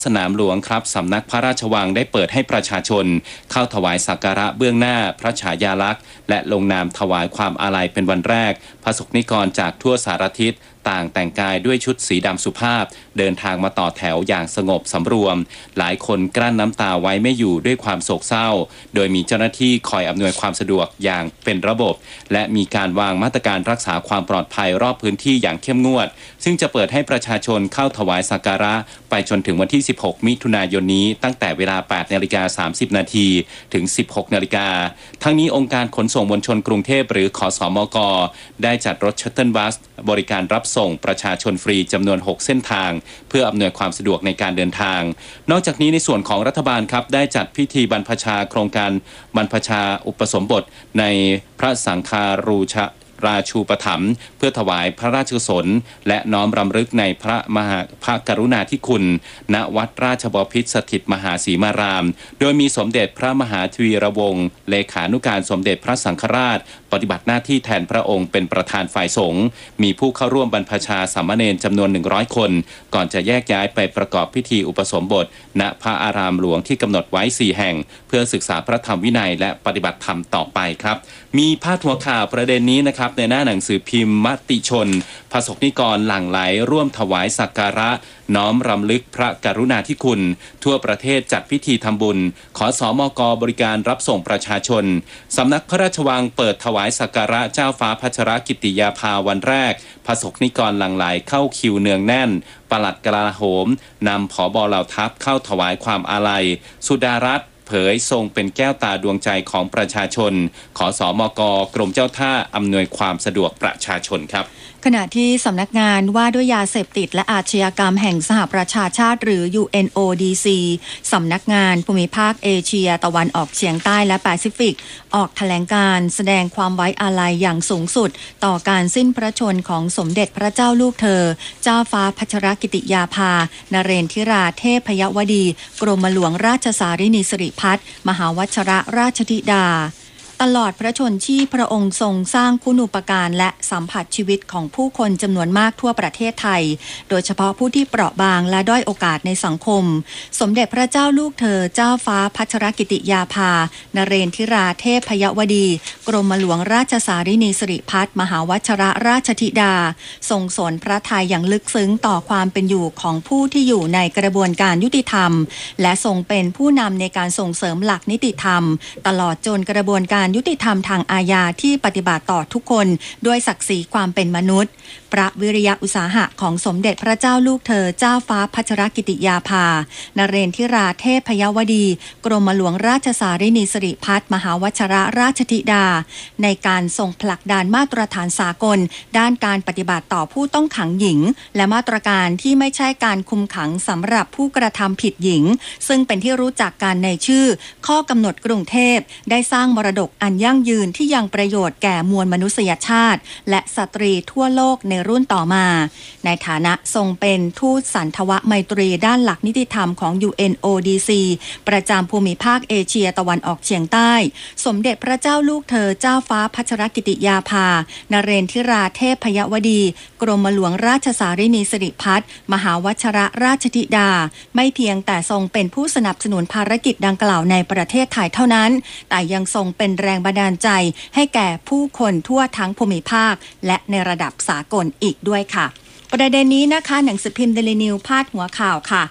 สนามหลวงครับสำนักพระราชวังได้เปิดให้ประชาชนเข้าถวายสักการะเบื้องหน้าพระฉายาลักษณ์และลงนามถวายความอาลัยเป็นวันแรกพระสงฆ์นิกรจากทั่วสารทิศต่างแต่งกายด้วยชุดสีดำสุภาพเดินทางมาต่อแถวอย่างสงบสำรวมหลายคนกลั้นน้ำตาไว้ไม่อยู่ด้วยความโศกเศร้าโดยมีเจ้าหน้าที่คอยอำนวยความสะดวกอย่างเป็นระบบและมีการวางมาตรการรักษาความปลอดภัยรอบพื้นที่อย่างเข้มงวดซึ่งจะเปิดให้ประชาชนเข้าถวายสักการะไปจนถึงวันที่ 16 มิถุนายนนี้ตั้งแต่เวลา 8:30 น.ถึง 16 น.ทั้งนี้องค์การขนส่งมวลชนกรุงเทพหรือขสมก.ได้จัดรถชัตเทิลบัสบริการรับส่งประชาชนฟรีจำนวน 6 เส้นทางเพื่ออำนวยความสะดวกในการเดินทางนอกจากนี้ในส่วนของรัฐบาลครับได้จัดพิธีบรรพชาโครงการบรรพชาอุปสมบทในพระสังฆารูชราชูปถัมภ์เพื่อถวายพระราชกุศลและน้อมรำลึกในพระกรุณาธิคุณณวัดราชบพิตรสถิตมหาศรีมารามโดยมีสมเด็จพระมหาทวีรวงศ์เลขานุการสมเด็จพระสังฆราชปฏิบัติหน้าที่แทนพระองค์เป็นประธานฝ่ายสงฆ์มีผู้เข้าร่วมบรรพชาสามเณรจำนวน100คนก่อนจะแยกย้ายไปประกอบพิธีอุปสมบทณพระอารามหลวงที่กำหนดไว้4แห่งเพื่อศึกษาพระธรรมวินัยและปฏิบัติธรรมต่อไปครับมีพาดหัวข่าวประเด็นนี้นะครับในหน้าหนังสือพิมพ์มติชนพระสงฆ์นิกรหลั่งไหลร่วมถวายสักการะน้อมรำลึกพระกรุณาธิคุณทั่วประเทศจัดพิธีทำบุญขสมก.บริการรับส่งประชาชนสำนักพระราชวังเปิดถวายสักการะเจ้าฟ้าพัชรกิติยาภาวันแรกพระสงฆ์นิกรหลั่งไหลเข้าคิวเนืองแน่นปลัดกลาโหมนำผบ.เหล่าทัพเข้าถวายความอาลัยสุดารัตน์เผยทรงเป็นแก้วตาดวงใจของประชาชนขสมก.กรมเจ้าท่าอำนวยความสะดวกประชาชนครับขณะที่สำนักงานว่าด้วยยาเสพติดและอาชญากรรมแห่งสหประชาชาติหรือ UNODC สำนักงานภูมิภาคเอเชียตะวันออกเฉียงใต้และแปซิฟิกออกแถลงการแสดงความไว้อาลัยอย่างสูงสุดต่อการสิ้นพระชนของสมเด็จพระเจ้าลูกเธอเจ้าฟ้าพัชรกิติยาภานเรนทิราเทพยวดีกรมหลวงราชสารินีสิริพัฒน์มหาวชิรราชธิดาตลอดพระชนชีพพระองค์ทรงสร้างคุณูปการและสัมผัสชีวิตของผู้คนจำนวนมากทั่วประเทศไทยโดยเฉพาะผู้ที่เปราะบางและด้อยโอกาสในสังคมสมเด็จพระเจ้าลูกเธอเจ้าฟ้าพัชรกิติยาภานเรนทิราเทพยวดีกรมหลวงราชสารินีสิริพัฒน์มหาวชิรราชธิดาทรงสนพระทัยอย่างลึกซึ้งต่อความเป็นอยู่ของผู้ที่อยู่ในกระบวนการยุติธรรมและทรงเป็นผู้นำในการส่งเสริมหลักนิติธรรมตลอดจนกระบวนการยุติธรรมทางอาญาที่ปฏิบัติต่อทุกคนด้วยศักดิ์ศรีความเป็นมนุษย์พระวิริยะอุตสาหะของสมเด็จพระเจ้าลูกเธอเจ้าฟ้าพัชรกิติยาภานเรนทิราเทพยวดีกรมหลวงราชสารินีสิริพัฒน์มหาวชิรราชธิดาในการส่งผลักดันมาตรฐานสากลด้านการปฏิบัติต่อผู้ต้องขังหญิงและมาตรการที่ไม่ใช่การคุมขังสำหรับผู้กระทำผิดหญิงซึ่งเป็นที่รู้จักกันในชื่อข้อกำหนดกรุงเทพได้สร้างมรดกอันยั่งยืนที่ยังประโยชน์แก่มวลมนุษยชาติและสตรีทั่วโลกในรุ่นต่อมาในฐานะทรงเป็นทูตสันทวไมตรีด้านหลักนิติธรรมของ UNODC ประจำภูมิภาคเอเชียตะวันออกเฉียงใต้สมเด็จพระเจ้าลูกเธอเจ้าฟ้าพัชรกิติยาภานเรนทิราเทพยวดีกรมหลวงราชสารินีสิริพัฒน์มหาวชิรราชธิดาไม่เพียงแต่ทรงเป็นผู้สนับสนุนภารกิจดังกล่าวในประเทศไทยเท่านั้นแต่ยังทรงเป็นแรงบันดาลใจให้แก่ผู้คนทั่วทั้งภูมิภาคและในระดับสากลอีกด้วยค่ะประเด็นนี้นะคะหนังสือพิมพ์ Daily News พาดหัวข่าวค่ะ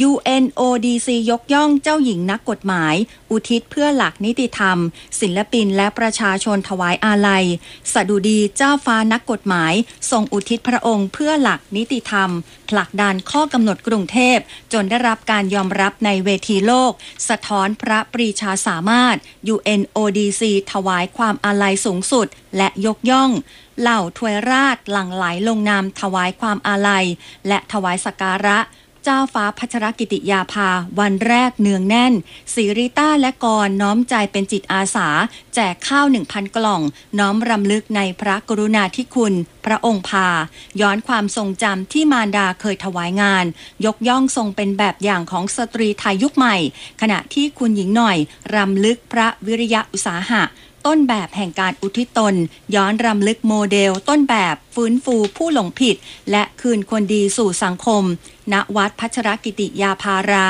UNODC ยกย่องเจ้าหญิงนักกฎหมายอุทิศเพื่อหลักนิติธรรมศิลปินและประชาชนถวายอาลัยสดุดีเจ้าฟ้านักกฎหมายทรงอุทิศพระองค์เพื่อหลักนิติธรรมผลักดันข้อกำหนดกรุงเทพจนได้รับการยอมรับในเวทีโลกสะท้อนพระปรีชาสามารถ UNODC ถวายความอาลัยสูงสุดและยกย่องเหล่าทวยราชหลั่งไหลลงนามถวายความอาลัยและถวายสักการะเจ้าฟ้าพัชรกิติยาภาวันแรกเนืองแน่นศิริต้าและกรน้อมใจเป็นจิตอาสาแจกข้าว 1,000 กล่องน้อมรำลึกในพระกรุณาธิคุณพระองค์พาย้อนความทรงจำที่มารดาเคยถวายงานยกย่องทรงเป็นแบบอย่างของสตรีไทยยุคใหม่ขณะที่คุณหญิงหน่อยรำลึกพระวิริยะอุตสาหะต้นแบบแห่งการอุทิศตนย้อนรำลึกโมเดลต้นแบบฟื้นฟูผู้หลงผิดและคืนคนดีสู่สังคมณวัดพัชรกิติยาภารา